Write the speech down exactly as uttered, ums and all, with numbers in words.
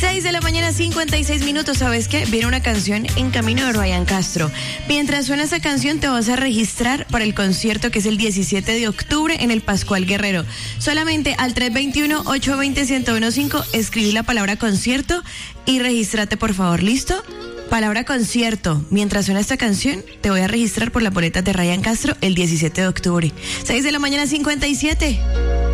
seis de la mañana, cincuenta y seis minutos. ¿Sabes qué? Viene una canción en camino de Ryan Castro. Mientras suena esa canción, te vas a registrar para el concierto que es el diecisiete de octubre en el Pascual Guerrero. Solamente al tres dos uno, ocho dos cero, uno cero uno cinco escribí la palabra concierto y regístrate, por favor. ¿Listo? Palabra concierto. Mientras suena esta canción, te voy a registrar por las boletas de Ryan Castro el diecisiete de octubre. seis de la mañana, cincuenta y siete.